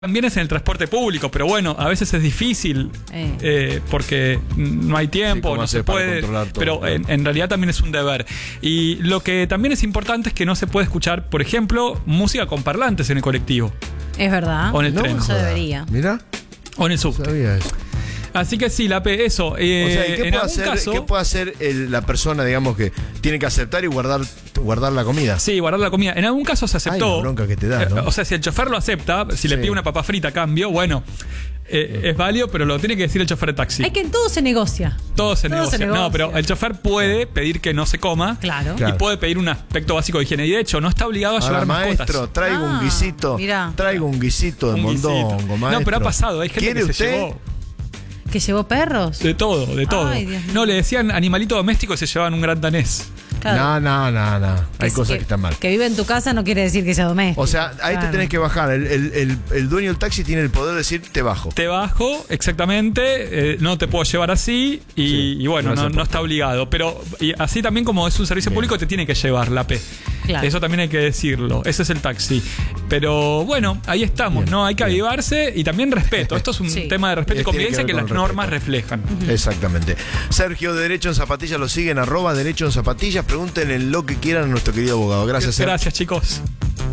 También es en el transporte público, pero bueno, a veces es difícil porque no hay tiempo, no se puede, pero en realidad también es un deber. Y lo que también es importante es que no se puede escuchar, por ejemplo, música con parlantes en el colectivo. Es verdad. O en el tren. Eso debería. Mirá. O en el subte. Sabía eso. Así que sí, eso. O sea, ¿qué puede hacer la persona, digamos, que tiene que aceptar y guardar la comida? Sí, guardar la comida. En algún caso se aceptó. Ay, la bronca que te da, ¿no? O sea, si el chofer lo acepta, si le pide una papa frita a cambio, bueno, es válido, pero lo tiene que decir el chofer de taxi. Hay que en todo se negocia. Todo se negocia. No, pero el chofer puede pedir que no se coma. Claro. Y puede pedir un aspecto básico de higiene. Y de hecho, no está obligado a llevar mascotas. Maestro, traigo un guisito. Mirá. Traigo un guisito de mondongo, maestro. No, pero ha pasado. Hay gente que se llevó. ¿Que llevó perros? De todo, de todo. Ay, Dios mío. No, le decían animalito doméstico y se llevaban un gran danés. Claro. No. Hay cosas que están mal. Que vive en tu casa no quiere decir que sea doméstico. O sea, ahí te tenés que bajar. El dueño del taxi tiene el poder de decir, te bajo. Te bajo, exactamente. No te puedo llevar así. Y bueno, no está obligado. Pero y así también, como es un servicio público, te tiene que llevar la P. Claro. Eso también hay que decirlo. Ese es el taxi. Pero bueno, ahí estamos, ¿no? Hay que avivarse y también respeto. Esto es un tema de respeto y convivencia que las normas reflejan. Exactamente. Sergio de Derecho en Zapatillas lo siguen, @Derecho en Zapatillas. Pregúntenle lo que quieran a nuestro querido abogado. Gracias, Sergio. Gracias, chicos.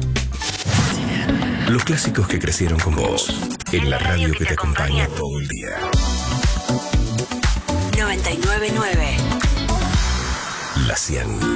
Los clásicos que crecieron con vos. En la radio que te acompaña todo el día. 99.9 La 100.